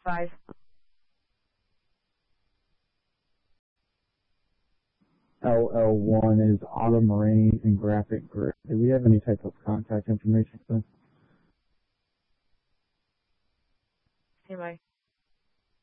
5. LL1 is Auto Marine and Graphic Grip. Do we have any type of contact information for them? Anyway.